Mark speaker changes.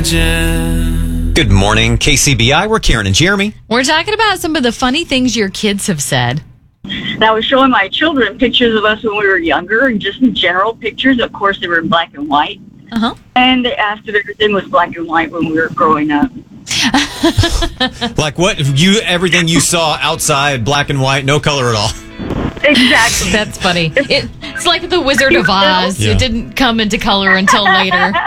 Speaker 1: imagine.
Speaker 2: Good morning, KCBI. We're Karen and Jeremy.
Speaker 3: We're talking about some of the funny things your kids have said.
Speaker 4: And I was showing my children pictures of us when we were younger and just in general pictures. Of course, they were in black and white.
Speaker 3: Uh-huh.
Speaker 4: And they asked if everything was black and white when we were growing up.
Speaker 2: Like what? Everything you saw outside, black and white, no color at all.
Speaker 4: Exactly.
Speaker 3: That's funny. It's like the Wizard of Oz.
Speaker 2: Yeah.
Speaker 3: It didn't come into color until later.